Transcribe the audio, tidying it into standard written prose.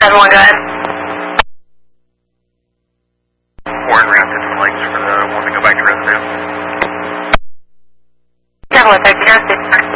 7-1, go ahead. Warren Rapid flights for the one to go back to residence. 7-1, taxi,